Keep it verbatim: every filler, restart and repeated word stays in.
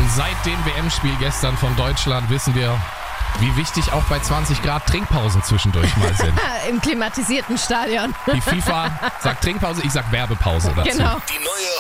Und seit dem W M-Spiel gestern von Deutschland wissen wir, wie wichtig auch bei zwanzig Grad Trinkpausen zwischendurch mal sind. Im klimatisierten Stadion. Die FIFA sagt Trinkpause, ich sag Werbepause dazu. Genau. Die neue